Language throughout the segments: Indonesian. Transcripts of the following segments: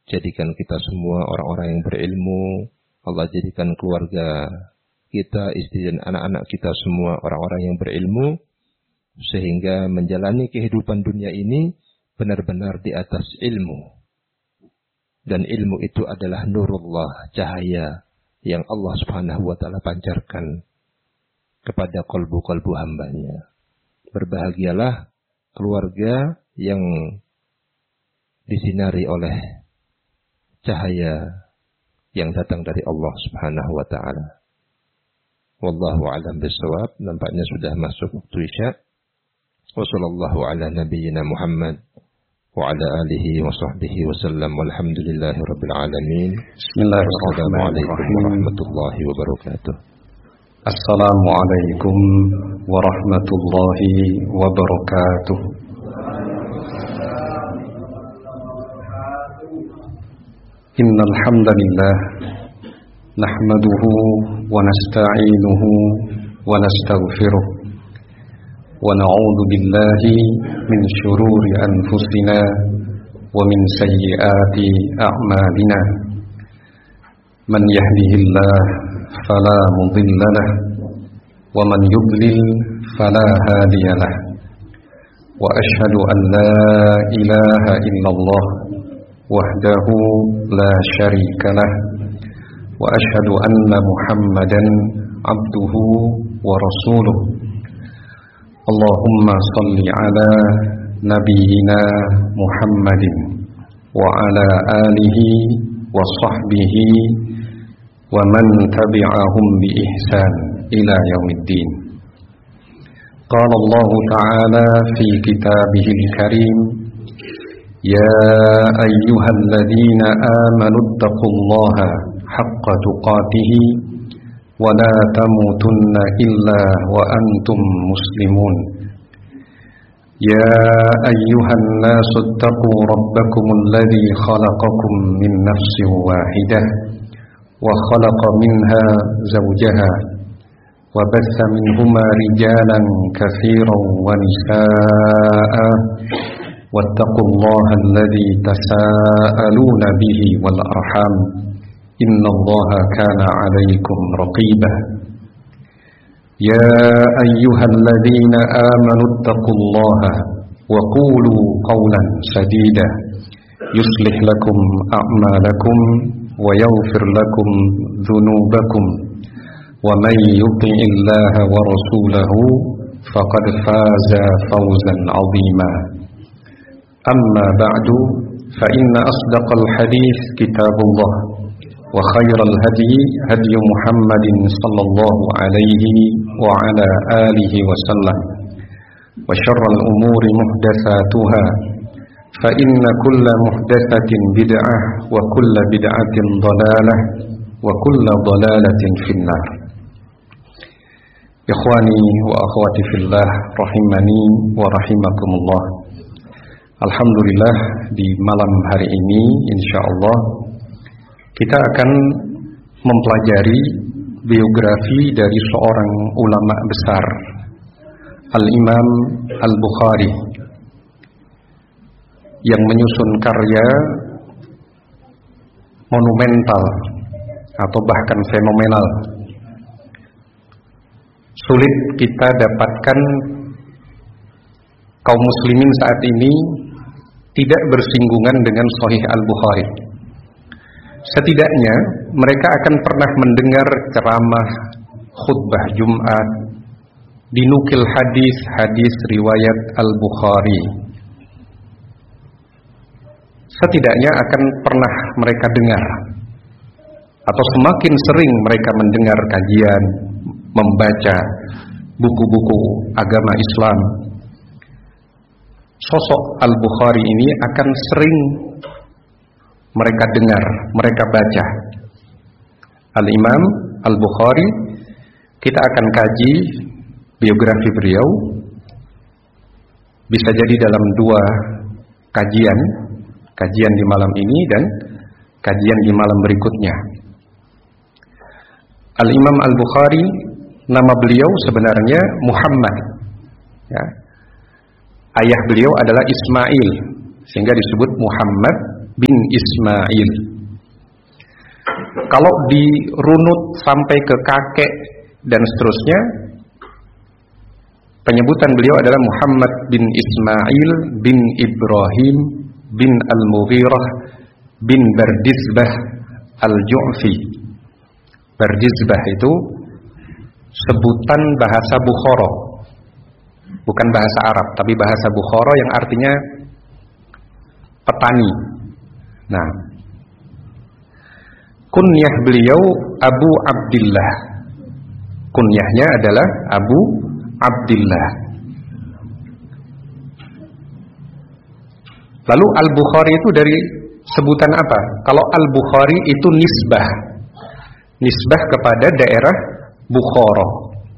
jadikan kita semua orang-orang yang berilmu. Allah jadikan keluarga kita, istri dan anak-anak kita semua orang-orang yang berilmu, sehingga menjalani kehidupan dunia ini benar-benar di atas ilmu. Dan ilmu itu adalah nurullah, cahaya yang Allah Subhanahu wa ta'ala pancarkan kepada kalbu-kalbu hambanya. Berbahagialah keluarga yang disinari oleh cahaya yang datang dari Allah Subhanahu wa ta'ala. Wallahu a'lam bishawab. Nampaknya sudah masuk waktu Isya. Wa sallallahu ala nabiyyina Muhammad wa ala alihi wa sahbihi wa sallam, walhamdulillahi rabbil alamin. Bismillahirrahmanirrahim. Warahmatullahi wabarakatuh. Assalamualaikum warahmatullahi wabarakatuh. Innal hamdalillah nahmaduhu wa nasta'inuhu wa nastaghfiruh wa na'udzu billahi min shururi anfusina wa min sayyiati a'malina. Man yahdihillahu fala mudilla lahu wa man yudlil fala hadiya lahu. Wa ashhadu an la ilaha illallah wahdahu la syarika lah wa ashhadu anna Muhammadan abduhu wa rasuluh. Allahumma salli ala nabiyyina Muhammadin wa ala alihi wa sahbihi wa man tabi'ahum bi ihsan ila yaumiddin. Qala Allah ta'ala fi kitabihil karim: Ya ayyuhalladzina amanu taqullaha haqqa tuqatih wa la tamutunna illa wa antum muslimun. Ya ayyuhan nasu taqu rabbakumul ladzi khalaqakum min nafsin wahidah wa khalaqa minha zawjaha wa batha minhuma rijalan katsiran wa nisaa'a wattaqullaha alladzi tasaaluna bihi wal arham innallaha kana 'alaikum raqiba. Ya ayyuhalladzina amanu taqullaha wa qulu qawlan sadida yuslih lakum a'malakum wa yaghfir lakum dhunubakum wa may yuti'illaha wa rasulahu faqad faza fawzan 'azima. Amma ba'du, fa inna asdaqal hadits kitabullah wa khairal hadi hadi Muhammadin sallallahu alaihi wa ala alihi wa sallam wa syarral umuri muhdatsatuha fa inna kulla muhdatsatin bid'ah wa kulla bid'atin dhalalah wa kulla dhalalatin finnar. Ikhwani wa akhwati fillah rahimani wa rahimakumullah. Alhamdulillah, di malam hari ini insyaallah kita akan mempelajari biografi dari seorang ulama besar, Al-Imam Al-Bukhari, yang menyusun karya monumental atau bahkan fenomenal. Sulit kita dapatkan kaum muslimin saat ini tidak bersinggungan dengan Sahih Al-Bukhari. Setidaknya mereka akan pernah mendengar ceramah, khutbah Jumat, dinukil hadis-hadis riwayat Al-Bukhari. Setidaknya akan pernah mereka dengar, atau semakin sering mereka mendengar kajian, membaca buku-buku agama Islam, sosok Al-Bukhari ini akan sering mereka dengar, mereka baca. Al-Imam Al-Bukhari, kita akan kaji biografi beliau, bisa jadi dalam dua kajian di malam ini dan kajian di malam berikutnya. Al-Imam Al-Bukhari, nama beliau sebenarnya Muhammad, ya. Ayah beliau adalah Ismail, sehingga disebut Muhammad bin Ismail. Kalau dirunut sampai ke kakek dan seterusnya, penyebutan beliau adalah Muhammad bin Ismail bin Ibrahim bin Al-Mughirah bin Bardizbah Al-Ju'fi. Bardizbah itu sebutan bahasa Bukhara, bukan bahasa Arab, tapi bahasa Bukhara yang artinya petani. Nah, kunyah beliau Abu Abdillah. Kunyahnya adalah Abu Abdillah. Lalu Al-Bukhari itu dari sebutan apa? Kalau Al-Bukhari itu nisbah kepada daerah Bukhara.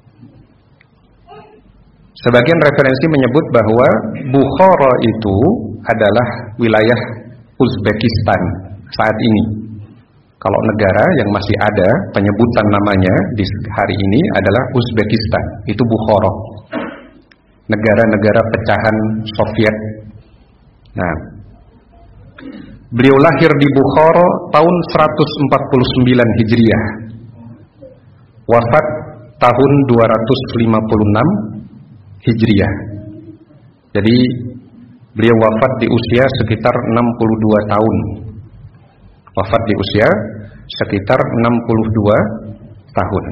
Sebagian referensi menyebut bahwa Bukhara itu adalah wilayah Uzbekistan saat ini. Kalau negara yang masih ada penyebutan namanya di hari ini adalah Uzbekistan, itu Bukhara. Negara-negara pecahan Soviet. Nah, beliau lahir di Bukhara tahun 149 Hijriah. Wafat tahun 256 Hijriah. Jadi beliau wafat di usia sekitar 62 tahun. Wafat di usia sekitar 62 tahun.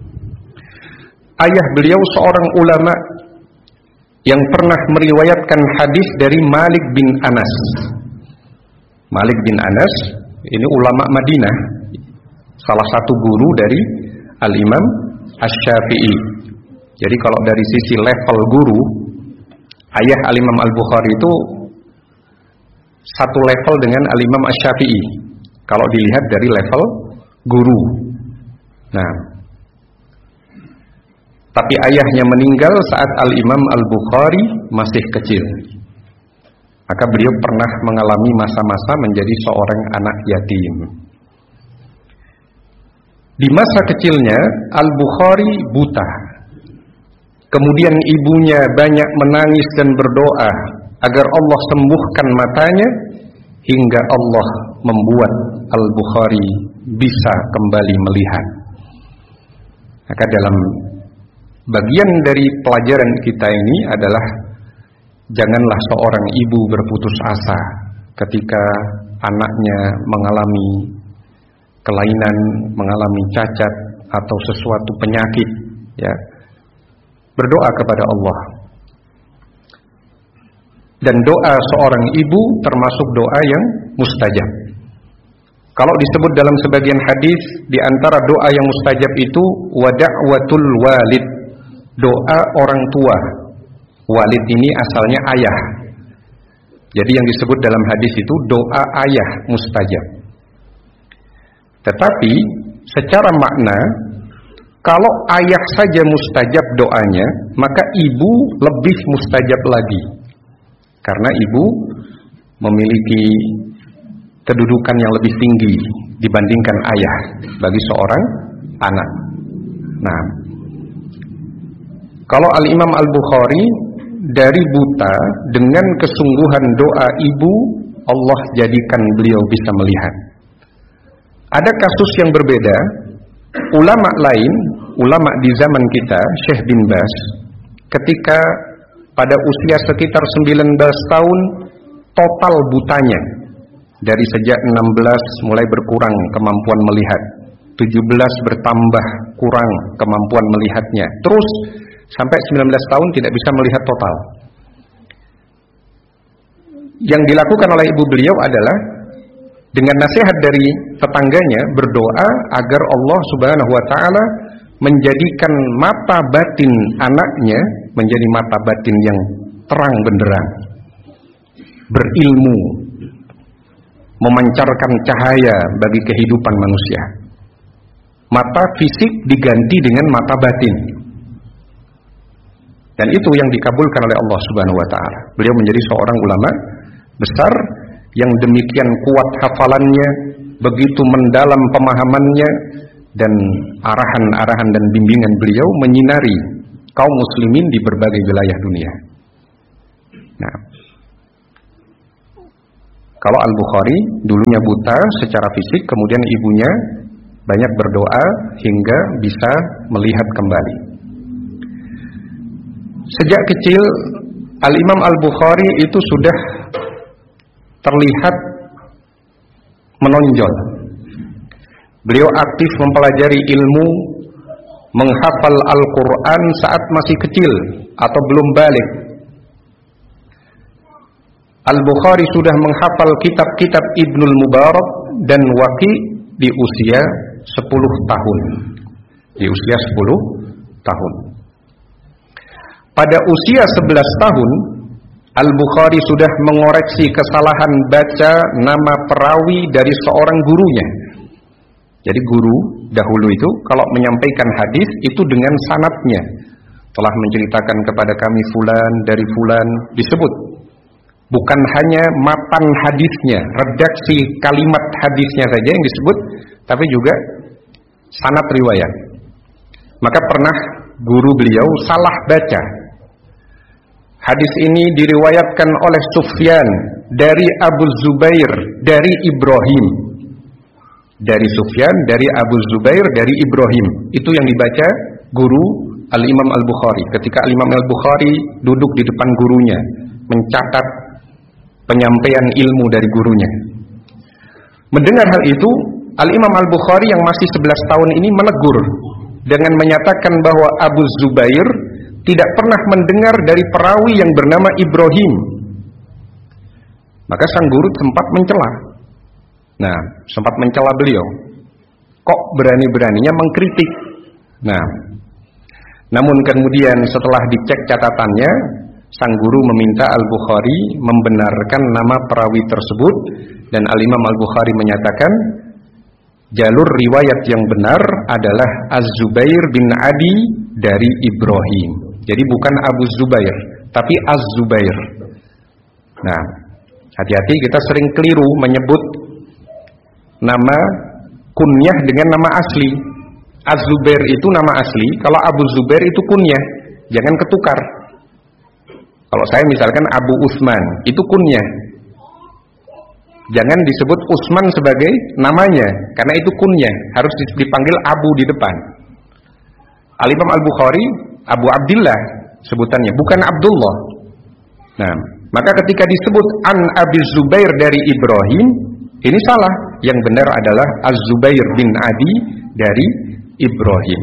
Ayah beliau seorang ulama yang pernah meriwayatkan hadis dari Malik bin Anas. Malik bin Anas ini ulama Madinah, salah satu guru dari Al-Imam Asy-Syafi'i. Jadi kalau dari sisi level guru, ayah Al-Imam Al-Bukhari itu satu level dengan Al-Imam Asy-Syafi'i kalau dilihat dari level guru. Nah, tapi ayahnya meninggal saat Al-Imam Al-Bukhari masih kecil. Maka beliau pernah mengalami masa-masa menjadi seorang anak yatim. Di masa kecilnya Al-Bukhari buta. Kemudian ibunya banyak menangis dan berdoa agar Allah sembuhkan matanya, hingga Allah membuat Al-Bukhari bisa kembali melihat. Maka dalam bagian dari pelajaran kita ini adalah janganlah seorang ibu berputus asa ketika anaknya mengalami kelainan, mengalami cacat atau sesuatu penyakit, ya. Berdoa kepada Allah. Dan doa seorang ibu termasuk doa yang mustajab. Kalau disebut dalam sebagian hadis, di antara doa yang mustajab itu wada'watul walid, doa orang tua. Walid ini asalnya ayah. Jadi yang disebut dalam hadis itu doa ayah mustajab. Tetapi secara makna, kalau ayah saja mustajab doanya, maka ibu lebih mustajab lagi. Karena ibu memiliki kedudukan yang lebih tinggi dibandingkan ayah bagi seorang anak. Nah, kalau Al-Imam Al-Bukhari dari buta dengan kesungguhan doa ibu, Allah jadikan beliau bisa melihat. Ada kasus yang berbeda. Ulama lain, ulama di zaman kita, Syekh bin Baz, ketika pada usia sekitar 19 tahun total butanya. Dari sejak 16 mulai berkurang kemampuan melihat, 17 bertambah kurang kemampuan melihatnya, terus sampai 19 tahun tidak bisa melihat total. Yang dilakukan oleh ibu beliau adalah dengan nasihat dari tetangganya berdoa agar Allah Subhanahu wa taala menjadikan mata batin anaknya menjadi mata batin yang terang benderang, berilmu, memancarkan cahaya bagi kehidupan manusia. Mata fisik diganti dengan mata batin. Dan itu yang dikabulkan oleh Allah Subhanahu wa taala. Beliau menjadi seorang ulama besar yang demikian kuat hafalannya, begitu mendalam pemahamannya, dan arahan-arahan dan bimbingan beliau menyinari kaum muslimin di berbagai wilayah dunia. Nah, Kalau Al-Bukhari dulunya buta secara fisik, kemudian ibunya banyak berdoa hingga bisa melihat kembali. Sejak kecil Al-Imam Al-Bukhari itu sudah terlihat menonjol. Beliau aktif mempelajari ilmu, menghafal Al-Quran saat masih kecil atau belum balik. Al-Bukhari sudah menghafal kitab-kitab Ibnul Mubarak dan Waqi di usia 10 tahun. Di usia 10 tahun. Pada usia 11 tahun, Al-Bukhari sudah mengoreksi kesalahan baca nama perawi dari seorang gurunya. Jadi guru dahulu itu kalau menyampaikan hadis itu dengan sanadnya. Telah menceritakan kepada kami fulan dari fulan, disebut. Bukan hanya matan hadisnya, redaksi kalimat hadisnya saja yang disebut, tapi juga sanad riwayat. Maka pernah guru beliau salah baca. Hadis ini diriwayatkan oleh Sufyan dari Abu Zubair dari Ibrahim. Dari Sufyan, dari Abu Zubair, dari Ibrahim. Itu yang dibaca guru Al-Imam Al-Bukhari. Ketika Al-Imam Al-Bukhari duduk di depan gurunya, mencatat penyampaian ilmu dari gurunya. Mendengar hal itu, Al-Imam Al-Bukhari yang masih 11 tahun ini menegur dengan menyatakan bahwa Abu Zubair tidak pernah mendengar dari perawi yang bernama Ibrahim. Maka sang guru sempat mencela. Nah, sempat mencela beliau. Kok berani-beraninya mengkritik? Nah, namun kemudian setelah dicek catatannya, sang guru meminta Al-Bukhari membenarkan nama perawi tersebut, dan Al-Imam Al-Bukhari menyatakan jalur riwayat yang benar adalah Az-Zubair bin Adi dari Ibrahim. Jadi bukan Abu Zubair, tapi Az-Zubair. Nah, hati-hati, kita sering keliru menyebut nama kunyah dengan nama asli. Az-Zubair itu nama asli, kalau Abu Zubair itu kunyah. Jangan ketukar. Kalau saya misalkan Abu Utsman, itu kunyah. Jangan disebut Utsman sebagai namanya, karena itu kunyah, harus dipanggil Abu di depan. Al-Imam Al-Bukhari Abu Abdillah sebutannya, bukan Abdullah. Nah, maka ketika disebut an Abi Zubair dari Ibrahim, ini salah. Yang benar adalah Az-Zubair bin Adi dari Ibrahim.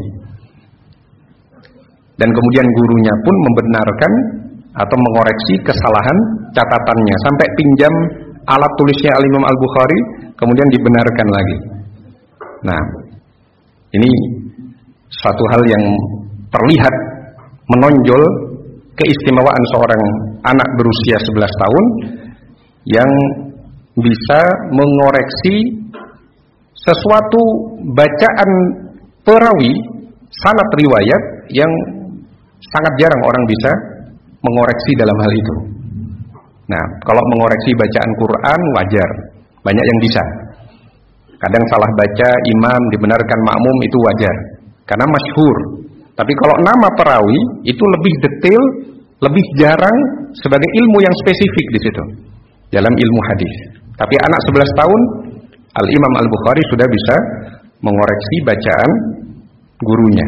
Dan kemudian gurunya pun membenarkan atau mengoreksi kesalahan catatannya, sampai pinjam alat tulisnya Al-Imam Al-Bukhari, kemudian dibenarkan lagi. Nah, ini suatu hal yang terlihat menonjol keistimewaan seorang anak berusia 11 tahun yang bisa mengoreksi sesuatu bacaan perawi sanad riwayat yang sangat jarang orang bisa mengoreksi dalam hal itu. Nah, kalau mengoreksi bacaan Quran wajar, banyak yang bisa. Kadang salah baca imam dibenarkan makmum itu wajar, karena masyhur. Tapi kalau nama perawi itu lebih detail, lebih jarang sebagai ilmu yang spesifik di situ dalam ilmu hadis. Tapi anak 11 tahun, Al-Imam Al-Bukhari sudah bisa mengoreksi bacaan gurunya.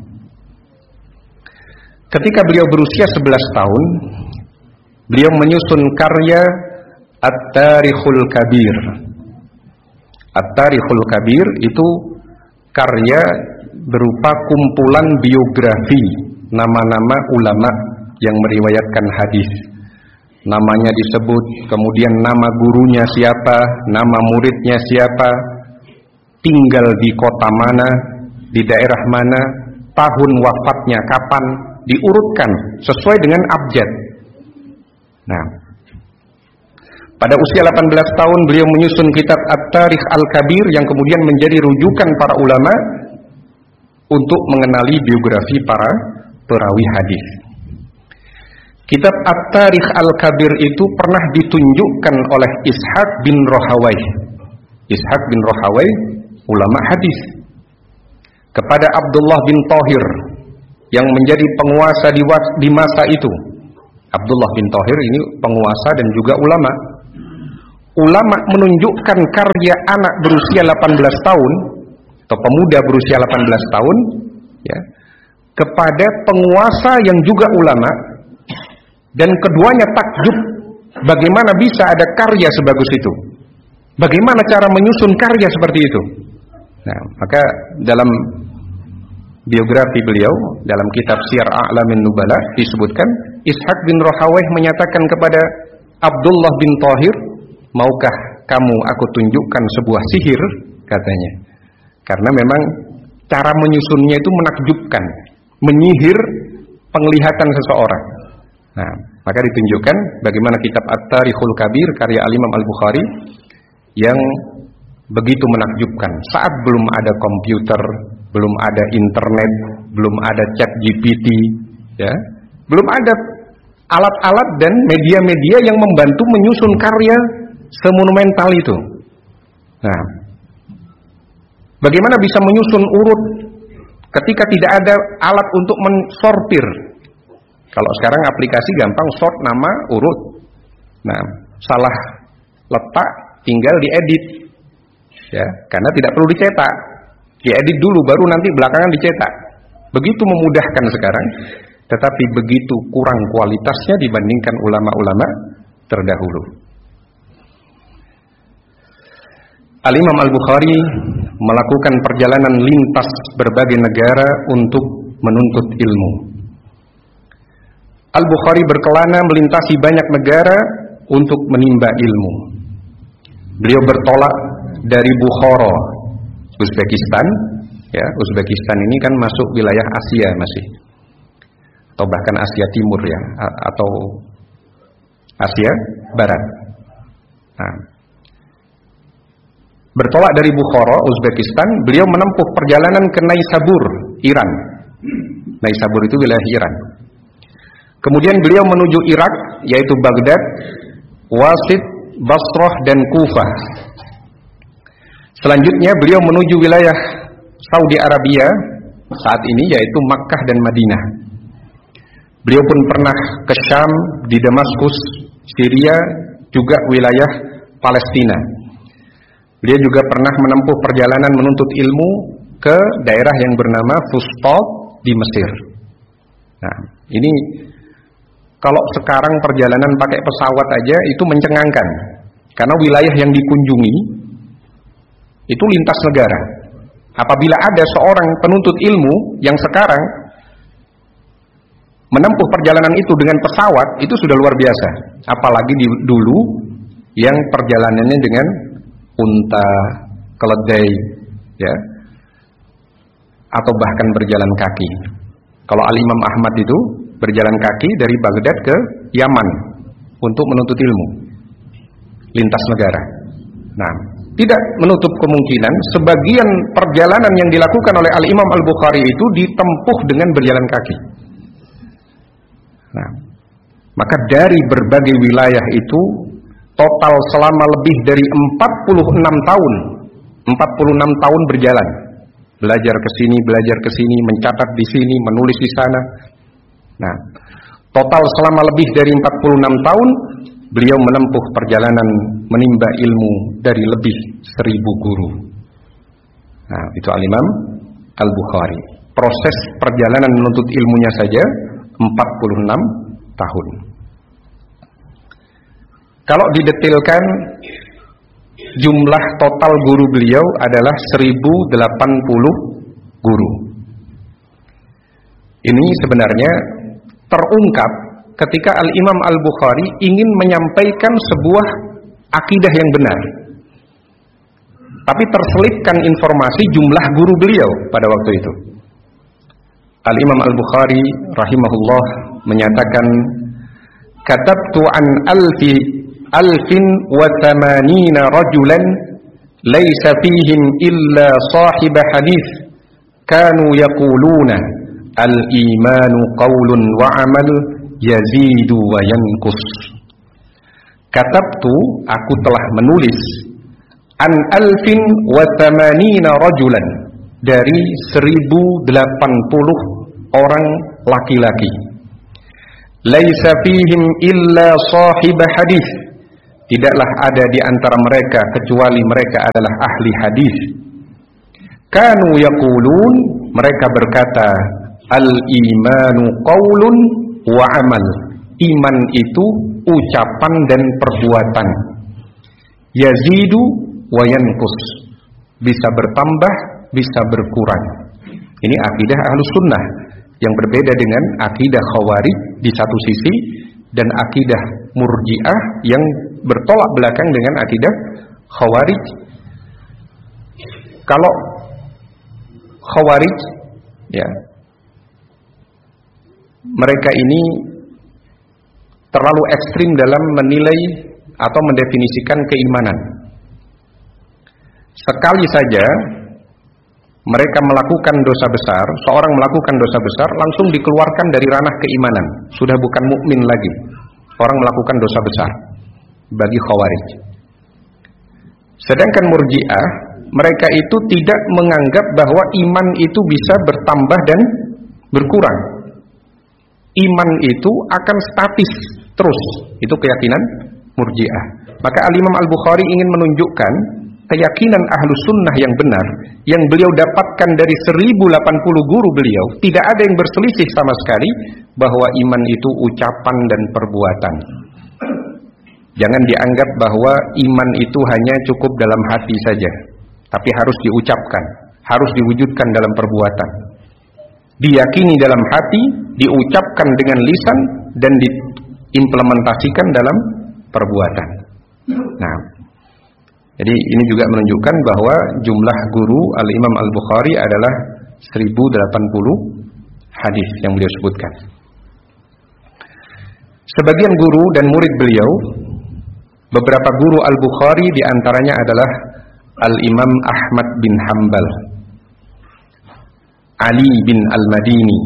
Ketika beliau berusia 11 tahun, beliau menyusun karya At-Tarikhul Kabir. At-Tarikhul Kabir itu karya berupa kumpulan biografi nama-nama ulama yang meriwayatkan hadis. Namanya disebut, kemudian nama gurunya siapa, nama muridnya siapa, tinggal di kota mana, di daerah mana, tahun wafatnya kapan, diurutkan sesuai dengan abjad. Nah, pada usia 18 tahun beliau menyusun kitab At-Tarikh Al-Kabir yang kemudian menjadi rujukan para ulama untuk mengenali biografi para perawi hadis. Kitab At-Tarikh Al-Kabir itu pernah ditunjukkan oleh Ishaq bin Rahawai. Ishaq bin Rahawai, ulama hadis, kepada Abdullah bin Thahir yang menjadi penguasa di masa itu. Abdullah bin Thahir ini penguasa dan juga ulama. ulama menunjukkan karya anak berusia 18 tahun atau pemuda berusia 18 tahun ya, kepada penguasa yang juga ulama, dan keduanya takjub bagaimana bisa ada karya sebagus itu, bagaimana cara menyusun karya seperti itu. Nah, maka dalam biografi beliau dalam kitab Syiar A'lamin Nubala disebutkan Ishaq bin Rahawayh menyatakan kepada Abdullah bin Thahir, maukah kamu aku tunjukkan sebuah sihir, katanya, karena memang cara menyusunnya itu menakjubkan, menyihir penglihatan seseorang. Nah, maka ditunjukkan bagaimana kitab At-Tarikhul Kabir karya Al-Imam Al-Bukhari yang begitu menakjubkan. Saat belum ada komputer, belum ada internet, belum ada chat GPT, ya, belum ada alat-alat dan media-media yang membantu menyusun karya semonumental itu. Nah, bagaimana bisa menyusun urut ketika tidak ada alat untuk mensortir? Kalau sekarang aplikasi gampang sort nama, urut. Nah, salah letak tinggal diedit, ya, karena tidak perlu dicetak. Diedit dulu, baru nanti belakangan dicetak. Begitu memudahkan sekarang, tetapi begitu kurang kualitasnya dibandingkan ulama-ulama terdahulu. Al-Imam Al-Bukhari melakukan perjalanan lintas berbagai negara untuk menuntut ilmu. Al-Bukhari berkelana melintasi banyak negara untuk menimba ilmu. Beliau bertolak dari Bukhara, Uzbekistan, ya, Uzbekistan ini kan masuk wilayah Asia masih, atau bahkan Asia Timur ya, atau Asia Barat. Nah, bertolak dari Bukhara, Uzbekistan, beliau menempuh perjalanan ke Naisabur, Iran. Naisabur itu wilayah Iran. Kemudian beliau menuju Irak, yaitu Baghdad, Wasit, Basrah, dan Kufah. Selanjutnya beliau menuju wilayah Saudi Arabia saat ini, yaitu Makkah dan Madinah. Beliau pun pernah ke Syam, di Damaskus, Syria, juga wilayah Palestina. Beliau juga pernah menempuh perjalanan menuntut ilmu ke daerah yang bernama Fustat di Mesir. Nah, ini kalau sekarang perjalanan pakai pesawat aja itu mencengangkan, karena wilayah yang dikunjungi itu lintas negara. Apabila ada seorang penuntut ilmu yang sekarang menempuh perjalanan itu dengan pesawat, itu sudah luar biasa. Apalagi dulu yang perjalanannya dengan unta, keledai, ya, atau bahkan berjalan kaki. Kalau Al-Imam Ahmad itu berjalan kaki dari Baghdad ke Yaman untuk menuntut ilmu, lintas negara. Nah, tidak menutup kemungkinan sebagian perjalanan yang dilakukan oleh Al-Imam Al-Bukhari itu ditempuh dengan berjalan kaki. Nah, maka dari berbagai wilayah itu total selama lebih dari 46 tahun, 46 tahun berjalan, belajar ke sini, mencatat di sini, menulis di sana. Nah, total selama lebih dari 46 tahun beliau menempuh perjalanan menimba ilmu dari lebih 1000 guru. Nah, itu Al-Imam Al-Bukhari. Proses perjalanan menuntut ilmunya saja 46 tahun. Kalau didetailkan, jumlah total guru beliau adalah 1080 guru. Ini sebenarnya terungkap ketika Al-Imam Al-Bukhari ingin menyampaikan sebuah akidah yang benar, tapi terselipkan informasi jumlah guru beliau pada waktu itu. Al-Imam Al-Bukhari rahimahullah menyatakan, katabtu an alfin wa thamanina rajulan laysa fihim illa sahib hadith kanu yaquluna al-imanu qawlun wa amal yazidu wa yankus. Katabtu, aku telah menulis, an alfin wa thamanina rajulan, dari 1080 orang laki-laki. Laisa fihim illa sahib hadis, tidaklah ada di antara mereka kecuali mereka adalah ahli hadis. Kanu yaqulun, mereka berkata, al-imanu qaulun wa amal. Iman itu ucapan dan perbuatan. Yazidu wa yanqus. Bisa bertambah, bisa berkurang. Ini akidah Ahlus Sunnah yang berbeda dengan akidah Khawarij di satu sisi dan akidah Murji'ah yang bertolak belakang dengan akidah Khawarij. Kalau Khawarij, ya, mereka ini terlalu ekstrim dalam menilai atau mendefinisikan keimanan. Sekali saja mereka melakukan dosa besar, seorang melakukan dosa besar langsung dikeluarkan dari ranah keimanan, sudah bukan mukmin lagi. Orang melakukan dosa besar bagi Khawarij. Sedangkan Murji'ah, mereka itu tidak menganggap bahwa iman itu bisa bertambah dan berkurang. Iman itu akan statis terus. Itu keyakinan Murji'ah. Maka Al-Imam Al-Bukhari ingin menunjukkan keyakinan Ahlus Sunnah yang benar, yang beliau dapatkan dari 1080 guru beliau. Tidak ada yang berselisih sama sekali bahwa iman itu ucapan dan perbuatan. Jangan dianggap bahwa iman itu hanya cukup dalam hati saja, tapi harus diucapkan, harus diwujudkan dalam perbuatan. Diyakini dalam hati, diucapkan dengan lisan, dan diimplementasikan dalam perbuatan. Nah, jadi ini juga menunjukkan bahwa jumlah guru Al-Imam Al-Bukhari adalah 1080 hadis yang beliau sebutkan. Sebagian guru dan murid beliau, beberapa guru Al-Bukhari diantaranya adalah Al-Imam Ahmad bin Hanbal, Ali bin Al-Madini,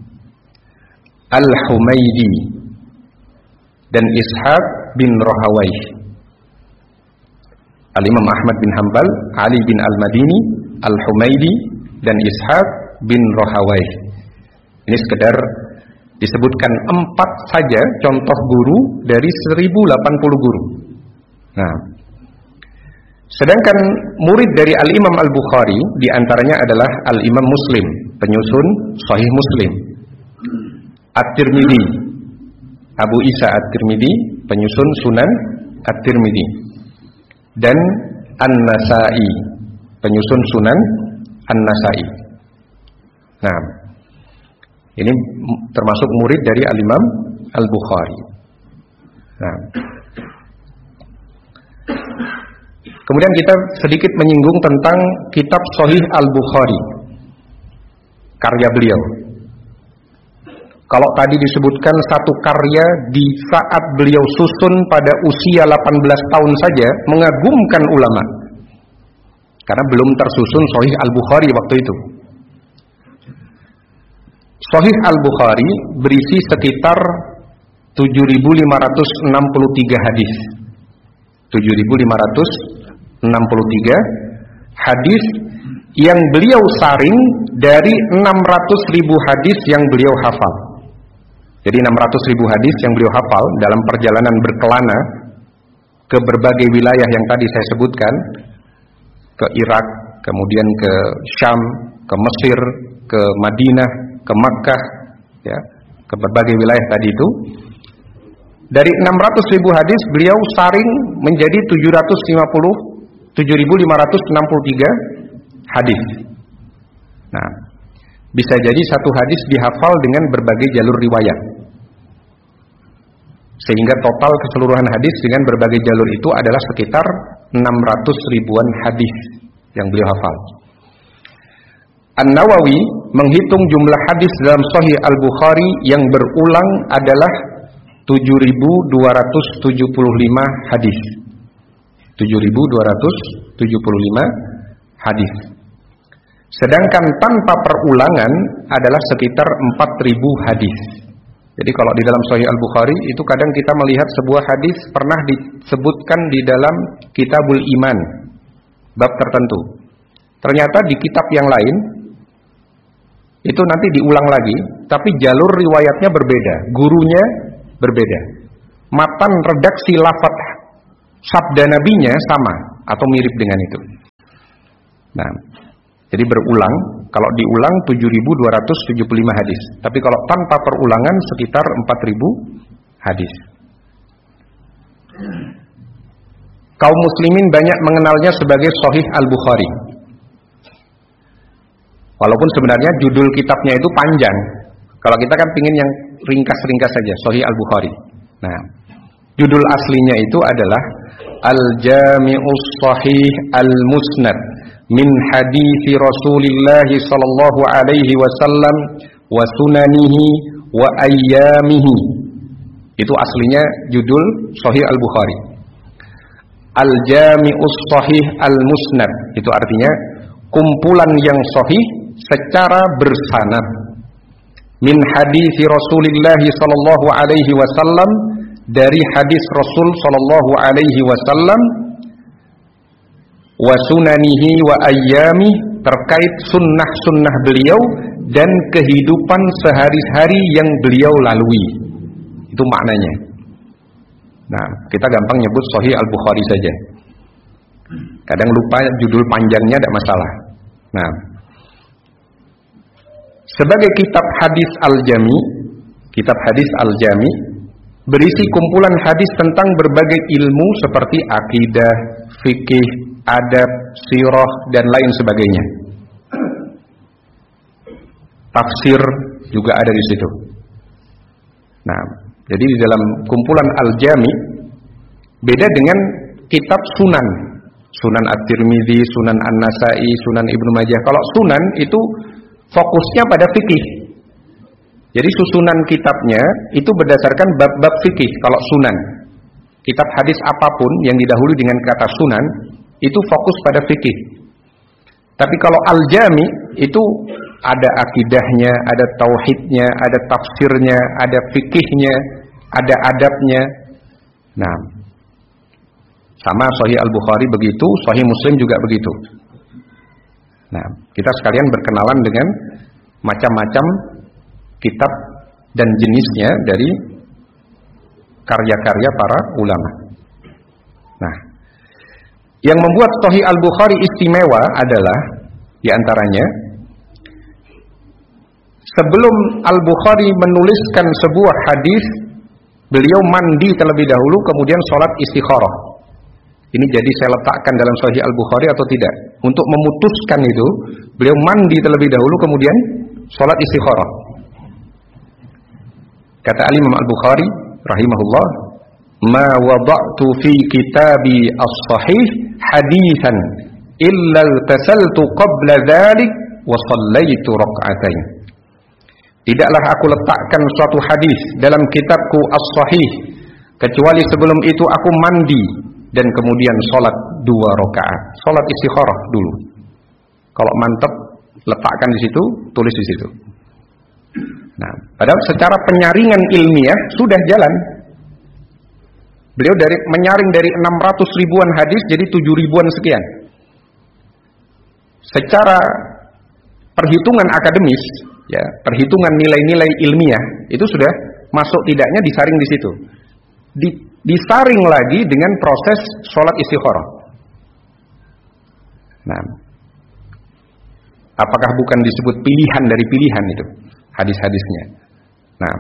Al-Humaydi, dan Ishaq bin Rahawayh. Al-Imam Ahmad bin Hanbal, Ali bin Al-Madini, Al-Humaydi, dan Ishaq bin Rahawayh. Ini sekedar disebutkan 4 saja contoh guru dari 1080 guru. Nah, sedangkan murid dari Al-Imam Al-Bukhari diantaranya adalah Al-Imam Muslim, penyusun Sahih Muslim, At-Tirmidzi, Abu Isa At-Tirmidzi, penyusun Sunan At-Tirmidzi, dan An-Nasa'i, penyusun Sunan An-Nasa'i. Nah, ini termasuk murid dari Al-Imam Al-Bukhari. Nah, kemudian kita sedikit menyinggung tentang kitab Sahih Al-Bukhari, karya beliau. Kalau tadi disebutkan satu karya di saat beliau susun pada usia 18 tahun saja mengagumkan ulama, karena belum tersusun Sahih Al-Bukhari waktu itu. Sahih Al-Bukhari berisi sekitar 7.563 hadis. 7.563 hadis yang beliau saring dari 600.000 hadis yang beliau hafal. Jadi 600.000 hadis yang beliau hafal dalam perjalanan berkelana ke berbagai wilayah yang tadi saya sebutkan, ke Irak, kemudian ke Syam, ke Mesir, ke Madinah, ke Makkah, ya, ke berbagai wilayah tadi itu. Dari 600.000 hadis beliau saring menjadi 7.563 hadis. Nah, bisa jadi satu hadis dihafal dengan berbagai jalur riwayat, sehingga total keseluruhan hadis dengan berbagai jalur itu adalah sekitar 600.000-an hadis yang beliau hafal. An-Nawawi menghitung jumlah hadis dalam Sahih Al-Bukhari yang berulang adalah 7.275 hadis. 7.275 hadis. Sedangkan tanpa perulangan adalah sekitar 4.000 hadis. Jadi kalau di dalam Sahih Al-Bukhari itu kadang kita melihat sebuah hadis pernah disebutkan di dalam Kitabul Iman, bab tertentu. Ternyata di kitab yang lain itu nanti diulang lagi, tapi jalur riwayatnya berbeda, gurunya berbeda. Matan redaksi lafaz sabda nabinya sama atau mirip dengan itu. Nah, jadi berulang, kalau diulang 7.275 hadis. Tapi kalau tanpa perulangan sekitar 4.000 hadis. Kaum muslimin banyak mengenalnya sebagai Sahih Al-Bukhari. Walaupun sebenarnya judul kitabnya itu panjang. Kalau kita kan pingin yang ringkas-ringkas saja, Sahih Al-Bukhari. Nah, judul aslinya itu adalah Al-Jami'us Sahih Al-Musnad min hadithi Rasulillah sallallahu alaihi wasallam wa sunanihi wa ayyamihi. Itu aslinya judul Sahih Al-Bukhari. Al-Jami'us Sahih Al-Musnad, itu artinya kumpulan yang sahih secara bersanad min hadithi Rasulillah sallallahu alaihi wasallam, dari hadis Rasul sallallahu alaihi wasallam, wa sunanihi wa ayyami, terkait sunnah-sunnah beliau dan kehidupan sehari-hari yang beliau lalui. Itu maknanya. Nah, kita gampang nyebut Sahih Al-Bukhari saja. Kadang lupa judul panjangnya, tidak masalah. Nah, sebagai kitab hadis Al-Jami, kitab hadis Al-Jami berisi kumpulan hadis tentang berbagai ilmu seperti akidah, fikih, adab, sirah, dan lain sebagainya. Tafsir juga ada di situ. Nah, jadi di dalam kumpulan Al-Jami beda dengan kitab Sunan, Sunan At-Tirmidzi, Sunan An-Nasai, Sunan Ibnu Majah. Kalau Sunan itu fokusnya pada fikih. Jadi susunan kitabnya itu berdasarkan bab-bab fikih. Kalau Sunan, kitab hadis apapun yang didahului dengan kata Sunan itu fokus pada fikih. Tapi kalau Al-Jami itu ada akidahnya, ada tauhidnya, ada tafsirnya, ada fikihnya, ada adabnya. Nah, sama Sahih Al-Bukhari begitu, Sahih Muslim juga begitu. Nah, kita sekalian berkenalan dengan macam-macam kitab dan jenisnya dari karya-karya para ulama. Nah, yang membuat Sahih Al-Bukhari istimewa adalah diantaranya, sebelum Al-Bukhari menuliskan sebuah hadis, beliau mandi terlebih dahulu, kemudian sholat istikharah. Ini jadi saya letakkan dalam Sahih Al-Bukhari atau tidak. Untuk memutuskan itu, beliau mandi terlebih dahulu, kemudian sholat istikharah. Kata Al-Imam Al-Bukhari rahimahullah, ma wada'tu fi kitabi as-sahih hadithan illa tasaltu qabla dhalik wa sallaitu rak'atain. Tidaklah aku letakkan suatu hadis dalam kitabku as-sahih kecuali sebelum itu aku mandi dan kemudian sholat 2 rakaat, sholat istikharah dulu. Kalau mantap, letakkan di situ, tulis di situ. Nah, padahal secara penyaringan ilmiah sudah jalan. Beliau menyaring dari 600 ribuan hadis jadi 7 ribuan sekian. Secara perhitungan akademis, ya, perhitungan nilai-nilai ilmiah itu sudah masuk tidaknya disaring di situ. Disaring lagi dengan proses sholat istikharah. Nah, apakah bukan disebut pilihan dari pilihan itu hadis-hadisnya? Nah,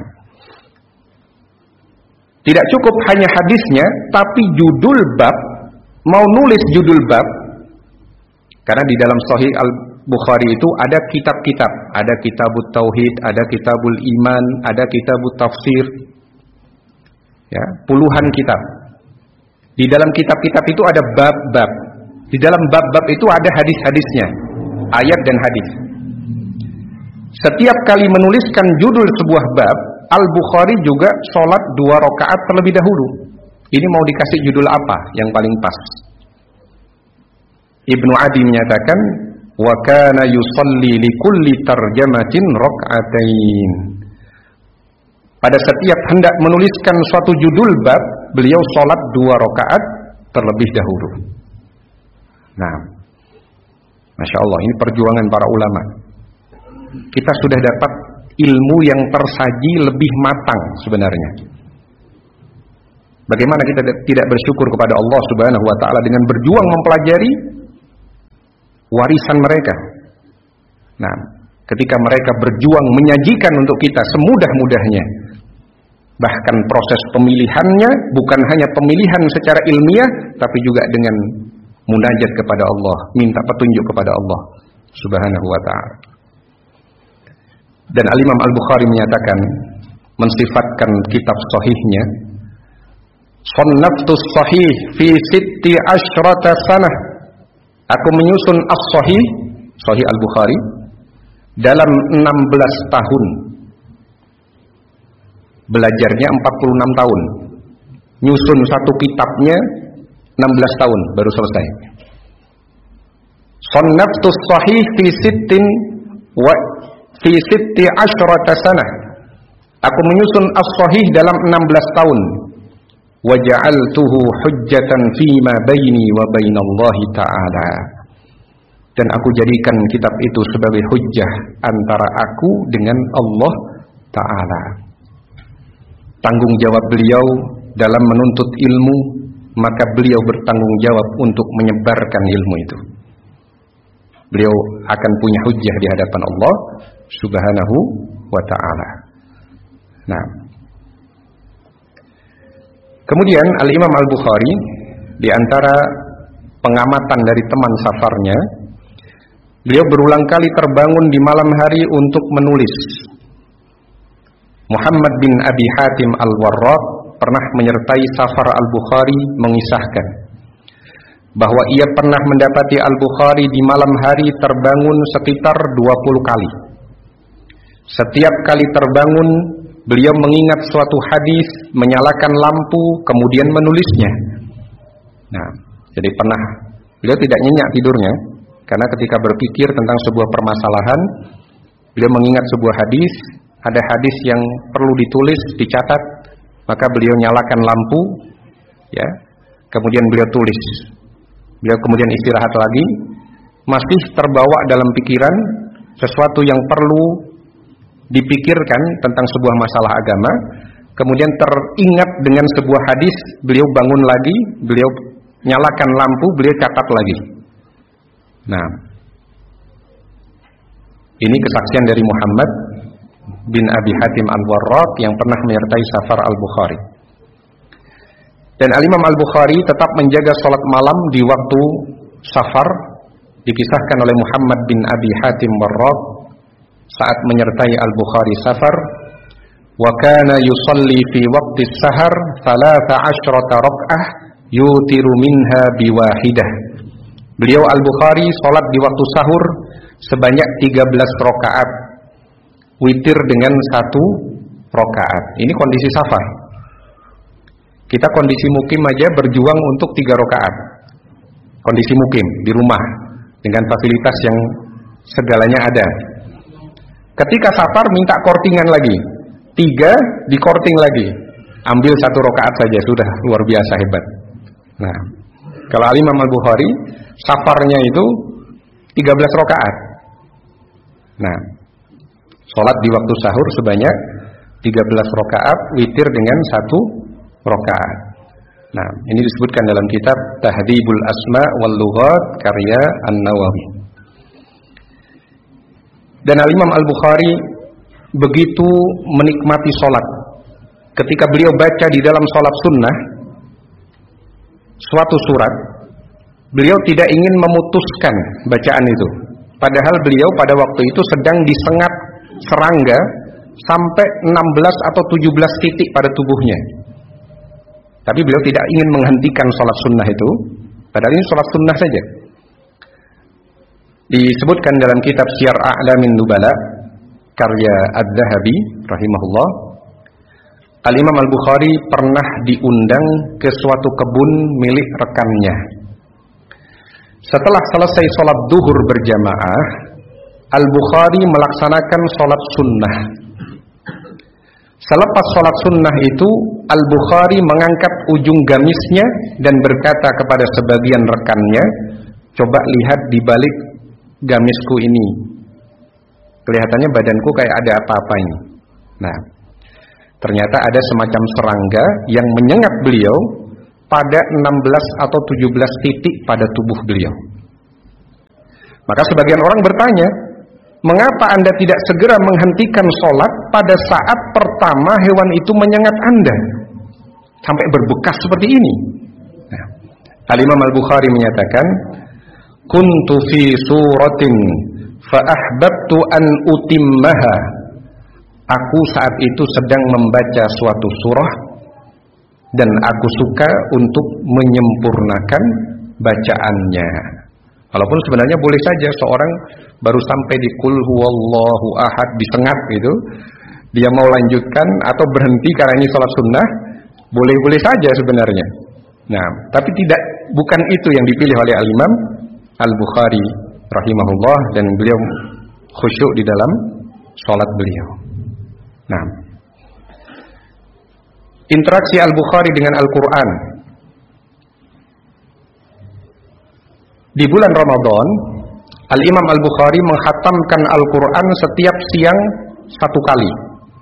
tidak cukup hanya hadisnya, tapi judul bab, mau nulis judul bab, karena di dalam Sahih Al-Bukhari itu ada kitab-kitab, ada kitabut tauhid, ada kitabul iman, ada kitabut tafsir, ya, puluhan kitab. Di dalam kitab-kitab itu ada bab-bab. Di dalam bab-bab itu ada hadis-hadisnya, ayat dan hadis. Setiap kali menuliskan judul sebuah bab, Al-Bukhari juga sholat 2 rakaat terlebih dahulu. Ini mau dikasih judul apa yang paling pas? Ibnu Adi menyatakan, wa kana yusalli li kulli tarjamatin rak'atain. Pada setiap hendak menuliskan suatu judul bab, beliau sholat 2 rakaat terlebih dahulu. Nah, Masya Allah, ini perjuangan para ulama. Kita sudah dapat ilmu yang tersaji lebih matang sebenarnya. Bagaimana kita tidak bersyukur kepada Allah Subhanahu wa taala dengan berjuang mempelajari warisan mereka. Nah, ketika mereka berjuang menyajikan untuk kita semudah-mudahnya, bahkan proses pemilihannya bukan hanya pemilihan secara ilmiah, tapi juga dengan munajat kepada Allah, minta petunjuk kepada Allah Subhanahu wa ta'ala. Dan Al-Imam Al-Bukhari menyatakan, mensifatkan kitab sahihnya, "Shannaftus sahih fi 16 sanah." Aku menyusun as-sahih, Sahih Al-Bukhari, dalam 16 tahun. Belajarnya 46 tahun. Nyusun satu kitabnya 16 tahun baru selesai. Shannaftus sahih fi 16 sanah. Aku menyusun as-sahih dalam 16 tahun. Wa ja'altuhu hujjatan fima baini wa bainallahi ta'ala. Dan aku jadikan kitab itu sebagai hujjah antara aku dengan Allah Ta'ala. Tanggung jawab beliau dalam menuntut ilmu, maka beliau bertanggung jawab untuk menyebarkan ilmu itu. Beliau akan punya hujjah di hadapan Allah Subhanahu wa ta'ala. Nah, kemudian Al-Imam Al-Bukhari, di antara pengamatan dari teman safarnya, beliau berulang kali terbangun di malam hari untuk menulis. Muhammad bin Abi Hatim Al-Warraq pernah menyertai safar Al-Bukhari mengisahkan bahwa ia pernah mendapati Al-Bukhari di malam hari terbangun sekitar 20 kali. Setiap kali terbangun, beliau mengingat suatu hadis, menyalakan lampu, kemudian menulisnya. Nah, jadi beliau tidak nyenyak tidurnya, karena ketika berpikir tentang sebuah permasalahan, beliau mengingat sebuah hadis, ada hadis yang perlu ditulis, dicatat, maka beliau nyalakan lampu, ya, kemudian beliau tulis. Beliau kemudian istirahat lagi, masih terbawa dalam pikiran sesuatu yang perlu dipikirkan tentang sebuah masalah agama, kemudian teringat dengan sebuah hadis, beliau bangun lagi, beliau nyalakan lampu, beliau catat lagi. Nah, ini kesaksian dari Muhammad bin Abi Hatim Al-Warraq yang pernah menyertai safar Al-Bukhari. Dan Al-Imam Al-Bukhari tetap menjaga salat malam di waktu safar. Dikisahkan oleh Muhammad bin Abi Hatim Al-Warraq saat menyertai Al-Bukhari safar, wa kana yusalli fi waqti sahar 13 rak'ah yutiru minha biwahidah. Beliau Al-Bukhari salat di waktu sahur sebanyak 13 rakaat, witir dengan 1 rakaat. Ini kondisi safar. Kita kondisi mukim aja berjuang untuk 3 rakaat. Kondisi mukim di rumah dengan fasilitas yang segalanya ada. Ketika safar minta kortingan lagi, 3 dikorting lagi, ambil 1 rakaat saja sudah luar biasa hebat. Nah, kalau Al-Imam Al-Bukhari safarnya itu 13 rakaat. Nah, sholat di waktu sahur sebanyak 13 rakaat, witir dengan 1 rakaat. Nah, ini disebutkan dalam kitab Tahdhibul Asma wal Lughat karya An-Nawawi. Dan Al-Imam Al-Bukhari begitu menikmati sholat. Ketika beliau baca di dalam sholat sunnah suatu surat, beliau tidak ingin memutuskan bacaan itu. Padahal beliau pada waktu itu sedang disengat serangga sampai 16 atau 17 titik pada tubuhnya. Tapi beliau tidak ingin menghentikan sholat sunnah itu, padahal ini sholat sunnah saja. Disebutkan dalam kitab Syiar A'lamin Nubala karya Adz-Dzahabi rahimahullah, Al-Imam Al-Bukhari pernah diundang ke suatu kebun milik rekannya. Setelah selesai sholat duhur berjamaah, Al-Bukhari melaksanakan sholat sunnah. Selepas sholat sunnah itu, Al-Bukhari mengangkat ujung gamisnya dan berkata kepada sebagian rekannya, coba lihat di balik gamisku ini, kelihatannya badanku kayak ada apa-apa ini. Nah, Ternyata ada semacam serangga yang menyengat beliau pada 16 atau 17 titik pada tubuh beliau. Maka sebagian orang bertanya, mengapa Anda tidak segera menghentikan sholat pada saat pertama hewan itu menyengat Anda sampai berbekas seperti ini? Nah, Al-Imam Al-Bukhari menyatakan, kuntu fi suratin fa ahbabtu an utimmaha. Aku saat itu sedang membaca suatu surah dan aku suka untuk menyempurnakan bacaannya. Walaupun sebenarnya boleh saja seorang baru sampai di Qul huwallahu ahad disengat gitu, dia mau lanjutkan atau berhenti karena ini salat sunnah, boleh-boleh saja sebenarnya. Nah, tapi bukan itu yang dipilih oleh Al-Imam Al-Bukhari rahimahullah, dan beliau khusyuk di dalam salat beliau. Nah, interaksi Al-Bukhari dengan Al-Quran. Di bulan Ramadan, Al-Imam Al-Bukhari menghatamkan Al-Quran setiap siang 1 kali.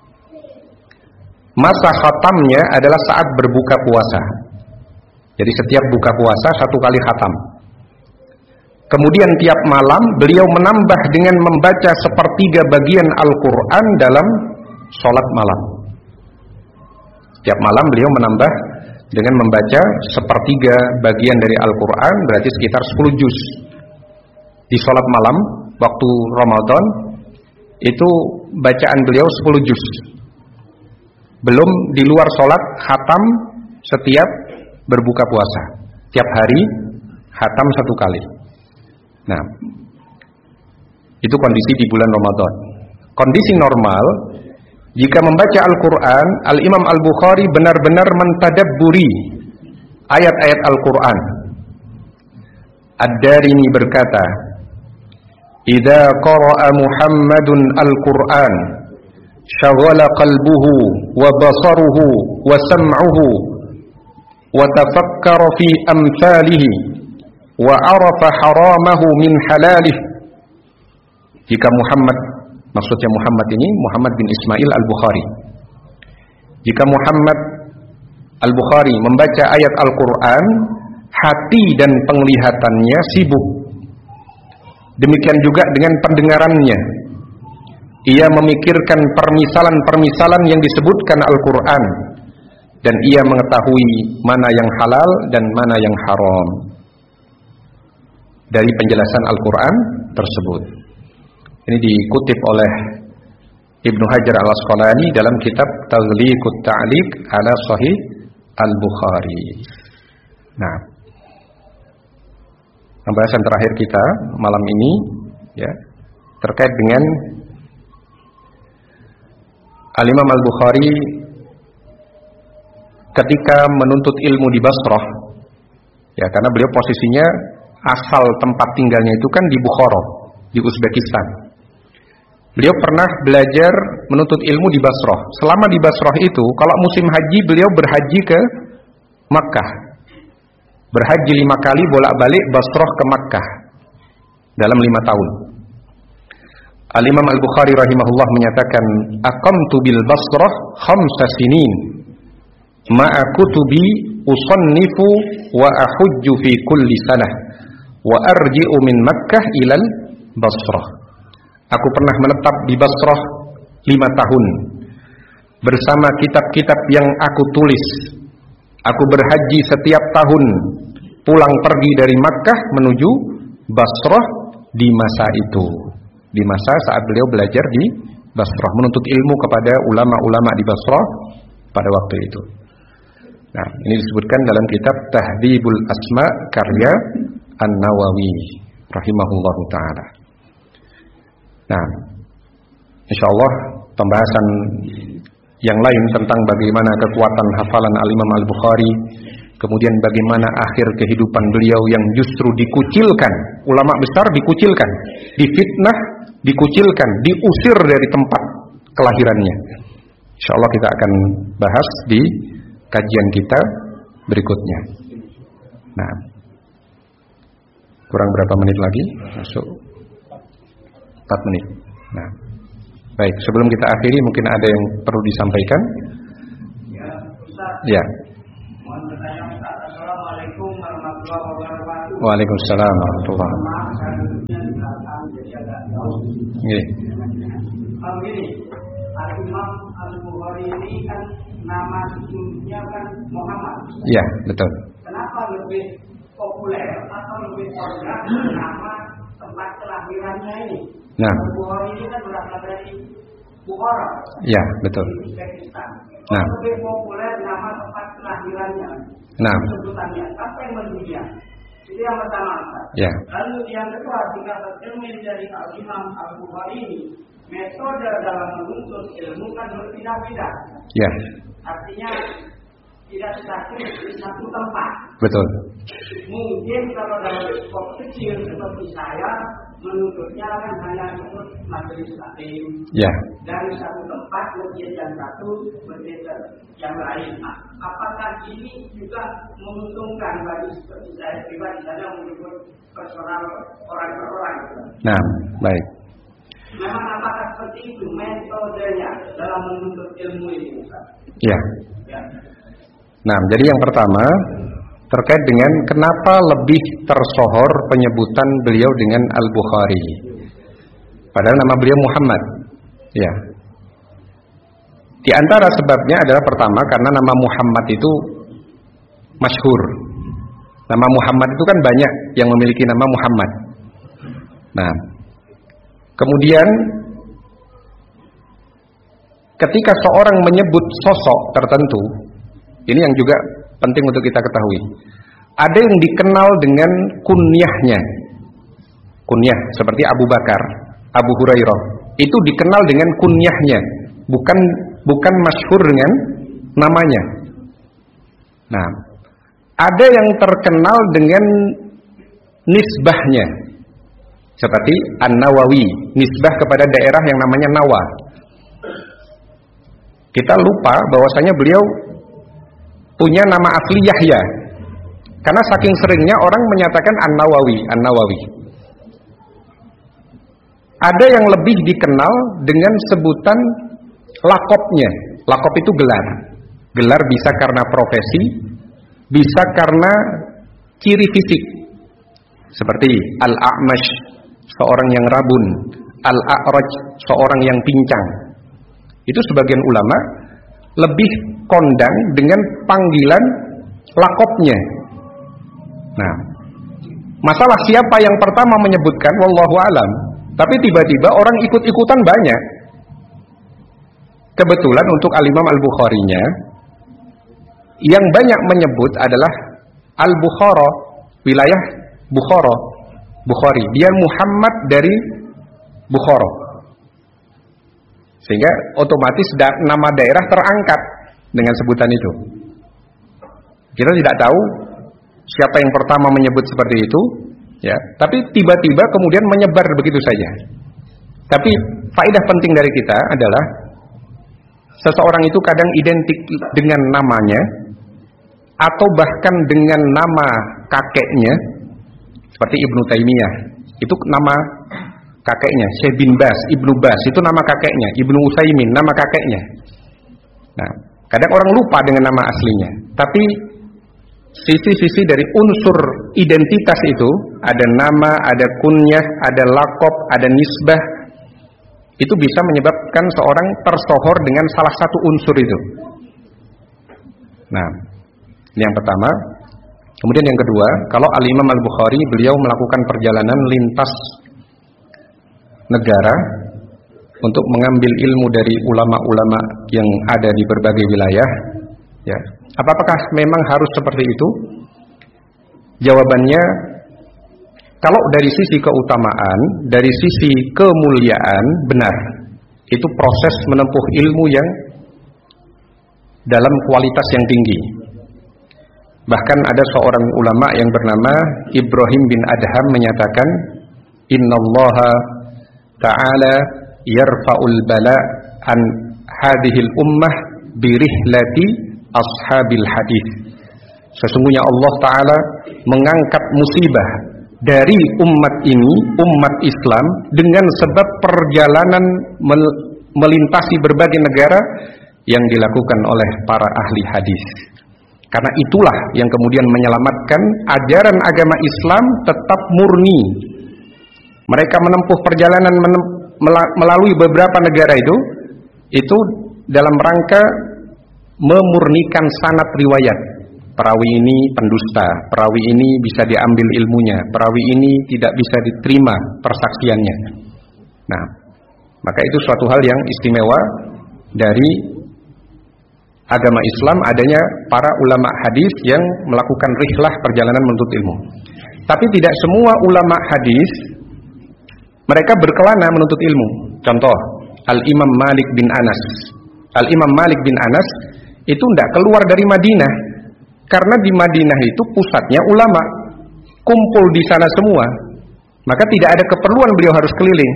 Masa khatamnya adalah saat berbuka puasa. Jadi setiap buka puasa 1 kali khatam. Kemudian tiap malam beliau menambah dengan membaca 1/3 bagian Al-Quran dalam sholat malam. Setiap malam beliau menambah dengan membaca 1/3 bagian dari Al-Quran, berarti sekitar 10 juz. Di sholat malam waktu Ramadan itu bacaan beliau 10 juz. Belum di luar sholat khatam setiap berbuka puasa. Tiap hari khatam 1 kali. Nah, itu kondisi di bulan Ramadan. Kondisi normal, jika membaca Al-Quran, Al-Imam Al-Bukhari benar-benar mentadabburi ayat-ayat Al-Quran. Ad-Darimi berkata, "Idza qara'a Muhammadun Al-Quran, syaghala qalbuhu wa basaruhu wa sam'uhu wa tafakkara fi amthalihi wa arafa haramahu min halalihi." Jika Muhammad, maksudnya Muhammad ini Muhammad bin Ismail Al-Bukhari, jika Muhammad Al-Bukhari membaca ayat Al-Quran, hati dan penglihatannya sibuk. Demikian juga dengan pendengarannya. Ia memikirkan permisalan-permisalan yang disebutkan Al-Quran, dan ia mengetahui mana yang halal dan mana yang haram dari penjelasan Al-Quran tersebut. Ini dikutip oleh Ibnu Hajar Al-Asqalani dalam kitab Taghliqut Ta'liq ala Sahih Al-Bukhari. Nah, pembahasan terakhir kita malam ini ya terkait dengan Al-Imam Al-Bukhari ketika menuntut ilmu di Basrah. Ya, karena beliau posisinya asal tempat tinggalnya itu kan di Bukhara, di Uzbekistan. Beliau pernah belajar menuntut ilmu di Basrah. Selama di Basrah itu, kalau musim haji beliau berhaji ke Makkah. Berhaji 5 kali bolak-balik Basrah ke Makkah dalam 5 tahun. Al-Imam Al-Bukhari rahimahullah menyatakan, "Aqamtu bil Basrah 5 sinin ma'a kutubi usannifu wa ahujju fi kulli sanah wa arji'u min Makkah ilal Basrah." Aku pernah menetap di Basrah 5 tahun bersama kitab-kitab yang aku tulis. Aku berhaji setiap tahun, pulang pergi dari Makkah menuju Basrah di masa itu, di masa saat beliau belajar di Basrah, menuntut ilmu kepada ulama-ulama di Basrah pada waktu itu. Nah, ini disebutkan dalam kitab Tahdhibul Asma karya An-Nawawi rahimahullahu ta'ala. Nah, insyaallah pembahasan yang lain tentang bagaimana kekuatan hafalan Al-Imam Al-Bukhari, kemudian bagaimana akhir kehidupan beliau yang justru dikucilkan, ulama besar dikucilkan, difitnah, dikucilkan, diusir dari tempat kelahirannya. Insyaallah kita akan bahas di kajian kita berikutnya. Nah, kurang berapa menit lagi? Masuk 4 menit. Nah, baik, sebelum kita akhiri mungkin ada yang perlu disampaikan. Ya. Mohon bertanya Ustaz. Assalamualaikum warahmatullahi wabarakatuh. Waalaikumsalam warahmatullahi wabarakatuh. Maaf saya duduknya di belakang jadi agak jauh. Nggih. Begini, Al-Imam Al-Bukhari ini kan nama sesungguhnya kan Muhammad. Iya, betul. Kenapa lebih populer atau lebih populer nama tempat kelahirannya ini? Nah. Al-Bukhari ini kan berasal dari Bukhara. Iya, betul. Di Uzbekistan. Nah. Lebih populer nama tempat kelahirannya. Nah. Sebutannya apa yang mendunia? Itu yang pertama. Ya. Lalu yang kedua, jika tercermin dari Al-Imam Al-Bukhari ini, metode dalam menuntut ilmu kan berbeda-beda. Ya. Artinya tidak statis di satu tempat. Betul. Mungkin kalau dalam skop kecil seperti saya, menuntutnya kan hanya untuk majelis taklim. Ya. Dari satu tempat masjid yang satu masjid yang lain. Apakah ini juga menguntungkan bagi seperti saya pribadi, saya menyebut personal orang per orang? Nah, baik. Memang apakah seperti itu metodenya dalam menuntut ilmu ini? Ya. Ya. Nah, jadi yang pertama terkait dengan kenapa lebih tersohor penyebutan beliau dengan Al-Bukhari, padahal nama beliau Muhammad. Ya. Di antara sebabnya adalah pertama karena nama Muhammad itu masyhur. Nama Muhammad itu kan banyak yang memiliki nama Muhammad. Nah, kemudian ketika seorang menyebut sosok tertentu, ini yang juga penting untuk kita ketahui. Ada yang dikenal dengan kunyahnya. Kunyah seperti Abu Bakar, Abu Hurairah. Itu dikenal dengan kunyahnya, bukan masyhur dengan namanya. Nah, ada yang terkenal dengan nisbahnya. Seperti An-Nawawi, nisbah kepada daerah yang namanya Nawa. Kita lupa bahwasanya beliau punya nama asli Yahya. Karena saking seringnya orang menyatakan An-Nawawi. Ada yang lebih dikenal dengan sebutan lakopnya. Lakop itu gelar. Gelar bisa karena profesi, bisa karena ciri fisik. Seperti Al-A'mash, seorang yang rabun, Al-A'raj, seorang yang pincang. Itu sebagian ulama lebih kondang dengan panggilan lakopnya. Nah, masalah siapa yang pertama menyebutkan wallahu alam, tapi tiba-tiba orang ikut-ikutan banyak. Kebetulan untuk Al-Imam Al-Bukharinya yang banyak menyebut adalah Al-Bukhara, wilayah Bukhara, Bukhari. Dia Muhammad dari Bukhara. Sehingga otomatis nama daerah terangkat dengan sebutan itu. Kita tidak tahu siapa yang pertama menyebut seperti itu, ya. Tapi tiba-tiba kemudian menyebar begitu saja. Tapi faedah penting dari kita adalah seseorang itu kadang identik dengan namanya atau bahkan dengan nama kakeknya, seperti Ibnu Taimiyah. Itu nama kakeknya, Syekh bin Bas, Ibnu Bas itu nama kakeknya, Ibnu Utsaimin nama kakeknya. Nah, kadang orang lupa dengan nama aslinya. Tapi sisi-sisi dari unsur identitas itu, ada nama, ada kunyah, ada lakop, ada nisbah, itu bisa menyebabkan seorang tersohor dengan salah satu unsur itu. Nah, ini yang pertama. Kemudian yang kedua, kalau Al-Imam Al-Bukhari beliau melakukan perjalanan lintas negara untuk mengambil ilmu dari ulama-ulama yang ada di berbagai wilayah, ya. Apakah memang harus seperti itu? Jawabannya, kalau dari sisi keutamaan, dari sisi kemuliaan, benar. Itu proses menempuh ilmu yang dalam kualitas yang tinggi. Bahkan ada seorang ulama yang bernama Ibrahim bin Adham menyatakan, Innallaha ta'ala yarfa'ul bala an hadhil ummah birihlati ashabil hadis. Sesungguhnya Allah Ta'ala mengangkat musibah dari umat ini, umat Islam, dengan sebab perjalanan melintasi berbagai negara yang dilakukan oleh para ahli hadis. Karena itulah yang kemudian menyelamatkan ajaran agama Islam tetap murni. Mereka menempuh perjalanan melalui beberapa negara itu dalam rangka memurnikan sanad riwayat. Perawi ini pendusta, perawi ini bisa diambil ilmunya, perawi ini tidak bisa diterima persaksiannya. Nah, maka itu suatu hal yang istimewa dari agama Islam, adanya para ulama hadis yang melakukan rihlah perjalanan menuntut ilmu. Tapi tidak semua ulama hadis mereka berkelana menuntut ilmu. Contoh, Al-Imam Malik bin Anas. Al-Imam Malik bin Anas itu tidak keluar dari Madinah, karena di Madinah itu pusatnya ulama, kumpul di sana semua. Maka tidak ada keperluan beliau harus keliling.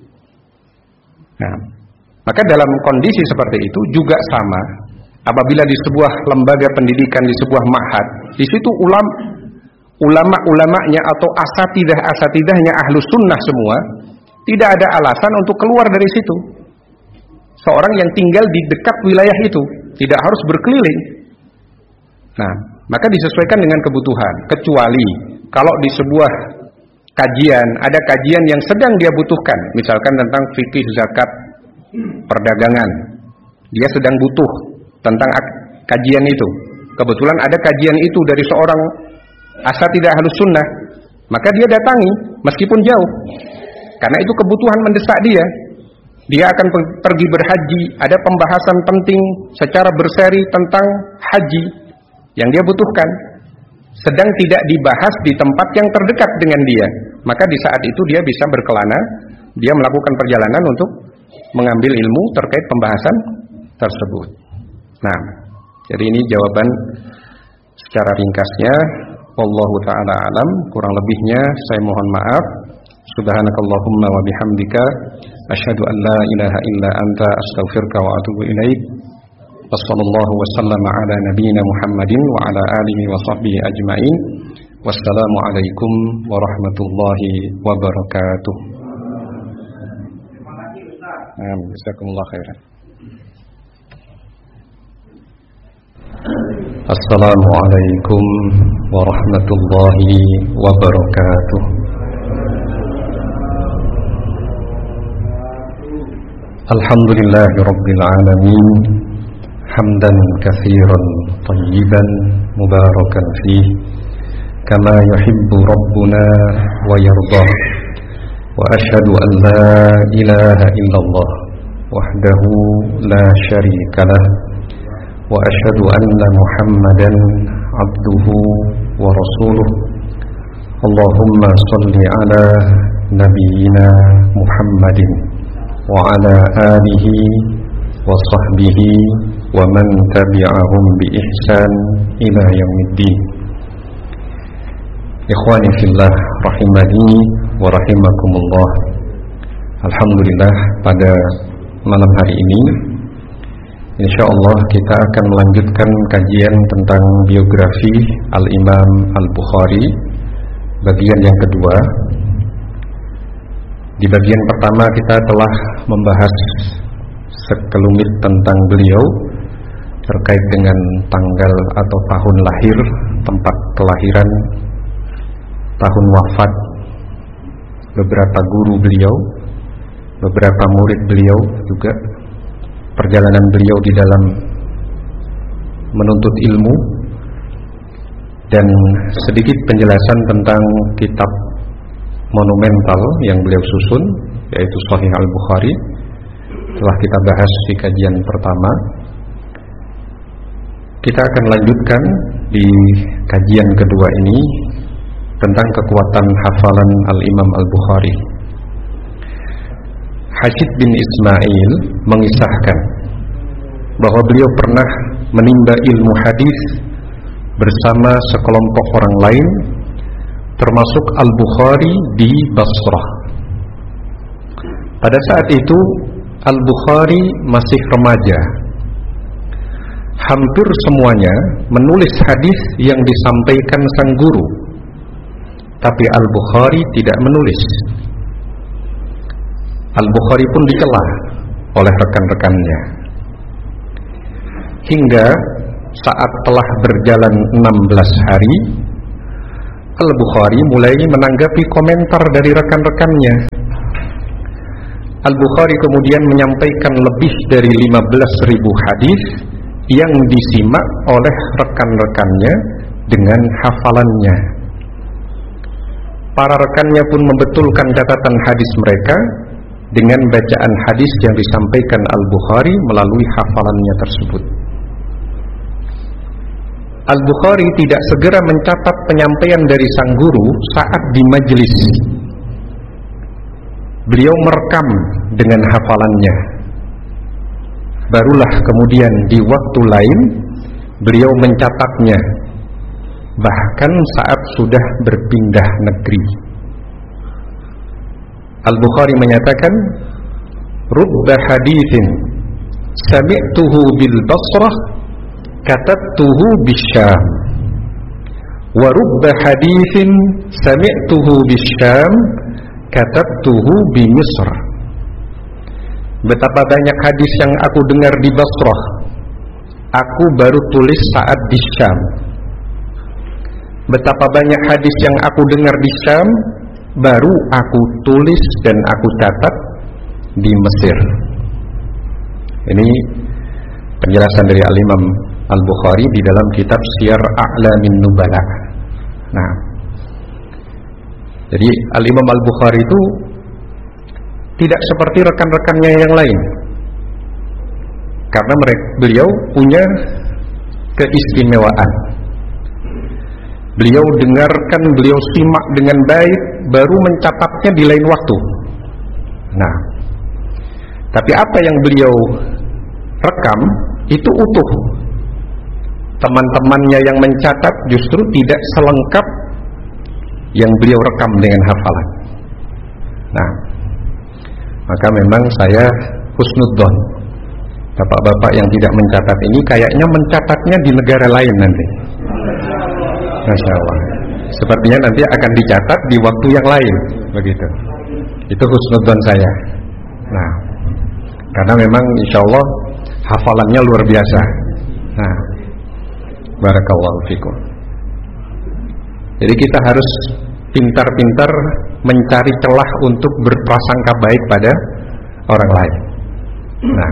Nah, maka dalam kondisi seperti itu juga sama. Apabila di sebuah lembaga pendidikan, di sebuah ma'had, di situ ulama-ulamanya atau asatidahnya ahlus sunnah semua, tidak ada alasan untuk keluar dari situ. Seorang yang tinggal di dekat wilayah itu tidak harus berkeliling. Nah, maka disesuaikan dengan kebutuhan. Kecuali kalau di sebuah kajian, ada kajian yang sedang dia butuhkan, misalkan tentang fikih zakat, perdagangan, dia sedang butuh tentang kajian itu. Kebetulan ada kajian itu dari seorang asatidah ahlus sunnah, maka dia datangi meskipun jauh, karena itu kebutuhan mendesak dia. Dia akan pergi berhaji, ada pembahasan penting secara berseri tentang haji yang dia butuhkan, sedang tidak dibahas di tempat yang terdekat dengan dia, maka di saat itu dia bisa berkelana, dia melakukan perjalanan untuk mengambil ilmu terkait pembahasan tersebut. Nah, jadi ini jawaban secara ringkasnya. Wallahu ta'ala alam, kurang lebihnya saya mohon maaf. Subhanakallahumma wa bihamdika asyhadu an la ilaha illa anta astaghfiruka wa atubu ilaik. Wassallallahu wasallama ala nabiyyina Muhammadin wa ala alihi wa sahbihi ajmain. Wassalamu alaikum warahmatullahi wabarakatuh. Jazakumullah khairan. Assalamualaikum warahmatullahi wabarakatuh. Alhamdulillahi rabbil alamin, hamdan katsiran thayyiban mubarakan fih, kama yuhibbu rabbuna wa yardah. Wa asyhadu an la ilaha illallah wahdahu la syarika lah, wa asyhadu anna Muhammadan abduhu wa rasuluh. Allahumma shalli ala nabiyyina Muhammadin wa ala alihi wa sahbihi wa man tabi'ahum bi ihsan ila yaumiddin. Ikhwani fillah rahimani wa rahimakumullah. Alhamdulillah, pada malam hari ini insyaallah kita akan melanjutkan kajian tentang biografi Al-Imam Al-Bukhari, bagian yang kedua. Di bagian pertama kita telah membahas sekelumit tentang beliau terkait dengan tanggal atau tahun lahir, tempat kelahiran, tahun wafat, beberapa guru beliau, beberapa murid beliau juga, perjalanan beliau di dalam menuntut ilmu, dan sedikit penjelasan tentang kitab monumental yang beliau susun, yaitu Sahih Al-Bukhari. Telah kita bahas di kajian pertama. Kita akan lanjutkan di kajian kedua ini tentang kekuatan hafalan Al-Imam Al-Bukhari. Hajid bin Ismail mengisahkan bahwa beliau pernah menimba ilmu hadis bersama sekelompok orang lain, termasuk Al-Bukhari di Basrah. Pada saat itu Al-Bukhari masih remaja. Hampir semuanya menulis hadis yang disampaikan sang guru, tapi Al-Bukhari tidak menulis. Al-Bukhari pun dicela oleh rekan-rekannya. hingga saat telah berjalan 16 hari, Al-Bukhari mulai menanggapi komentar dari rekan-rekannya. Al-Bukhari kemudian menyampaikan lebih dari 15.000 hadis yang disimak oleh rekan-rekannya dengan hafalannya. Para rekannya pun membetulkan catatan hadis mereka dengan bacaan hadis yang disampaikan Al-Bukhari melalui hafalannya tersebut. Al-Bukhari tidak segera mencatat penyampaian dari sang guru saat di majelis. Beliau merekam dengan hafalannya. Barulah kemudian di waktu lain beliau mencatatnya, bahkan saat sudah berpindah negeri. Al-Bukhari menyatakan, "Rubba haditsin sami'tuhu bil Basrah katabtuhu bisyam, wa rubba haditsin sami'tuhu bisyam katabtuhu bi Misr." Betapa banyak hadis yang aku dengar di Basrah, aku baru tulis saat di Syam. Betapa banyak hadis yang aku dengar di Syam, baru aku tulis dan aku catat di Mesir. Ini penjelasan dari Al-Imam Al-Bukhari di dalam kitab Siyar A'lamin Nubala. Nah, jadi Al-Imam Al-Bukhari itu tidak seperti rekan-rekannya yang lain, karena beliau punya keistimewaan. Beliau dengarkan, beliau simak dengan baik, baru mencatatnya di lain waktu. Nah, tapi apa yang beliau rekam itu utuh. Teman-temannya yang mencatat justru tidak selengkap yang beliau rekam dengan hafalan. Nah, maka memang saya husnudzon, bapak-bapak yang tidak mencatat ini kayaknya mencatatnya di negara lain nanti. Masya Allah. Sepertinya nanti akan dicatat di waktu yang lain, begitu. Itu husnudzon saya. Nah, karena memang insya Allah hafalannya luar biasa. Nah, barakallahu fikum. Jadi kita harus pintar-pintar mencari celah untuk berprasangka baik pada orang lain. Nah,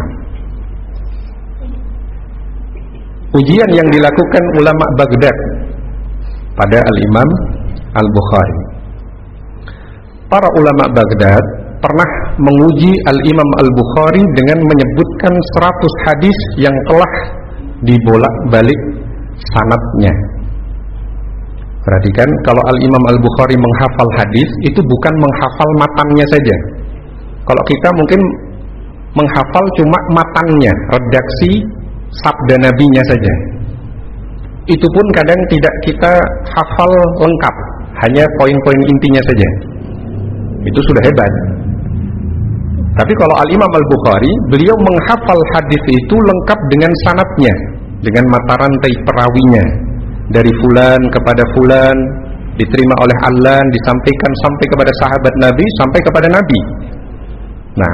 ujian yang dilakukan ulama Baghdad pada Al-Imam Al-Bukhari. Para ulama Baghdad pernah menguji Al-Imam Al-Bukhari dengan menyebutkan 100 hadis yang telah dibolak-balik sanadnya. Perhatikan, kalau Al-Imam Al-Bukhari menghafal hadis, itu bukan menghafal matannya saja. Kalau kita mungkin menghafal cuma matannya, redaksi sabda nabinya saja. Itu pun kadang tidak kita hafal lengkap, hanya poin-poin intinya saja. Itu sudah hebat. Tapi kalau Al-Imam Al-Bukhari, beliau menghafal hadis itu lengkap dengan sanadnya, dengan mata rantai perawinya, dari fulan kepada fulan, diterima oleh Allah, disampaikan sampai kepada sahabat Nabi, sampai kepada Nabi. Nah,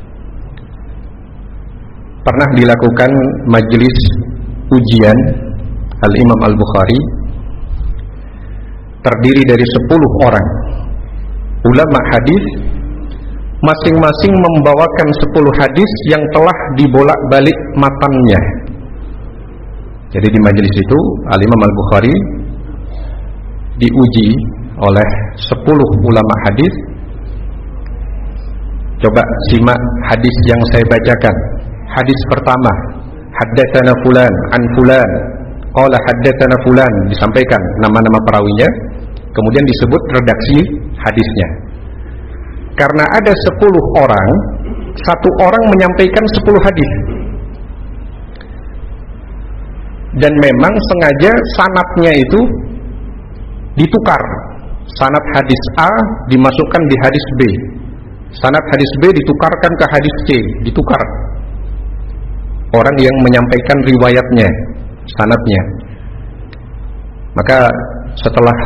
pernah dilakukan majelis ujian Al-Imam Al-Bukhari, terdiri dari 10 orang ulama hadis, masing-masing membawakan 10 hadis yang telah dibolak-balik matannya. Jadi di majelis itu Al-Imam Al-Bukhari diuji oleh 10 ulama hadis. Coba simak hadis yang saya bacakan. Hadis pertama, haddatsana fulan an fulan, qala haddatsana fulan, disampaikan nama-nama perawinya, kemudian disebut redaksi hadisnya. Karena ada 10 orang, satu orang menyampaikan 10 hadis. Dan memang sengaja sanadnya itu ditukar. Sanad hadis A dimasukkan di hadis B, sanad hadis B ditukarkan ke hadis C, ditukar. Orang yang menyampaikan riwayatnya, sanadnya. Maka setelah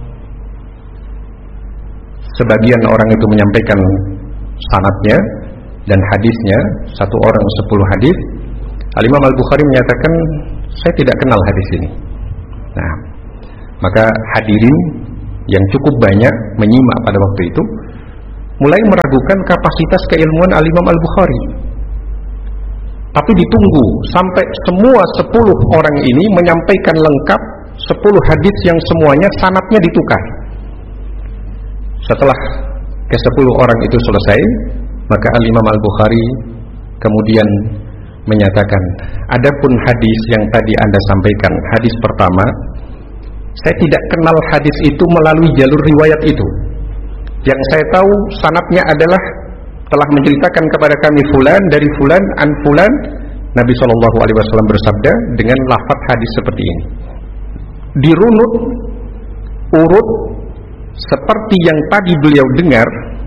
sebagian orang itu menyampaikan sanadnya dan hadisnya, satu orang 10 hadis, Al-Imam Al-Bukhari menyatakan, saya tidak kenal hadis ini. Nah, maka hadirin yang cukup banyak menyimak pada waktu itu mulai meragukan kapasitas keilmuan Al-Imam Al-Bukhari. Tapi ditunggu sampai semua 10 orang ini menyampaikan lengkap 10 hadis yang semuanya sanadnya ditukar. Setelah ke-10 orang itu selesai, maka Al-Imam Al-Bukhari kemudian menyatakan, adapun hadis yang tadi Anda sampaikan, hadis pertama, saya tidak kenal hadis itu melalui jalur riwayat itu. Yang saya tahu sanadnya adalah telah menceritakan kepada kami fulan dari fulan an fulan, Nabi SAW bersabda dengan lafaz hadis seperti ini. Dirunut urut seperti yang tadi beliau dengar